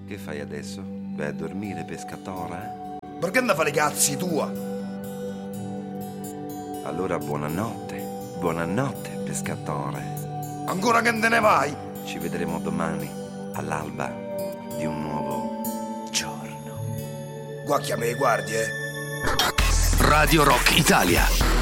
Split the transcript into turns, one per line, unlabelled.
Che fai adesso? Vai a dormire, pescatore?
Perché ne fa le cazzi tua?
Allora buonanotte. Buonanotte, pescatore.
Ancora che te ne vai?
Ci vedremo domani, all'alba di un nuovo giorno.
Guacchia me, guardi,
Radio Rock Italia.